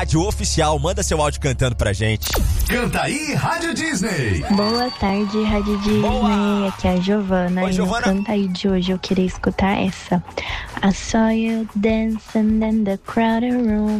Rádio Oficial, manda seu áudio cantando pra gente. Canta aí, Rádio Disney. Boa tarde, Rádio Disney. Boa. Aqui é a Giovana. Oi, Giovana. E no Canta aí de hoje eu queria escutar essa. I saw you dancing in the crowded room.